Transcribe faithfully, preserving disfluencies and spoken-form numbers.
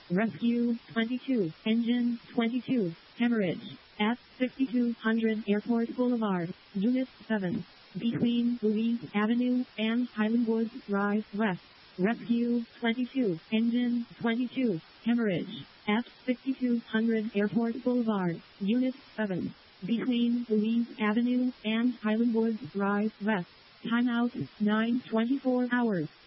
Rescue twenty-two, engine twenty-two, hemorrhage, at sixty-two hundred Airport Boulevard, Unit seven, between Louise Avenue and Highland Woods Drive West. Rescue twenty-two, engine twenty-two, hemorrhage, at sixty-two hundred Airport Boulevard, Unit seven, between Louise Avenue and Highland Woods Drive West. Timeout nine twenty-four hours.